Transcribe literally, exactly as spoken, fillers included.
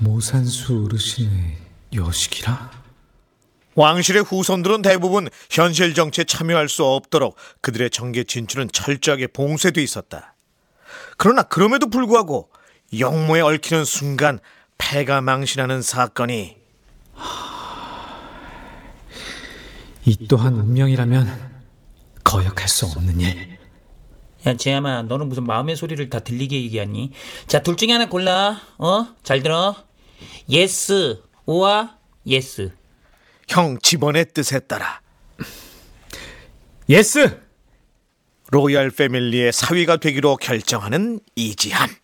모산수 어르신의 여식이라? 왕실의 후손들은 대부분 현실 정치에 참여할 수 없도록 그들의 정계 진출은 철저하게 봉쇄돼 있었다. 그러나 그럼에도 불구하고 영모에 얽히는 순간 패가 망신하는 사건이 이 또한 운명이라면 거역할 수 없는 일. 야, 재암아, 너는 무슨 마음의 소리를 다 들리게 얘기하니? 자, 둘 중에 하나 골라. 어? 잘 들어. 예스, 오와 예스. 형 집안의 뜻에 따라 예스! 로얄 패밀리의 사위가 되기로 결정하는 이지한.